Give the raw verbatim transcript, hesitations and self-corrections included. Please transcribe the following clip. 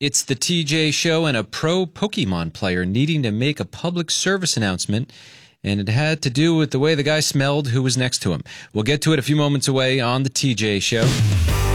It's the T J Show and a pro Pokemon player needing to make a public service announcement, and it had to do with the way the guy smelled who was next to him. We'll get to it a few moments away on the T J Show.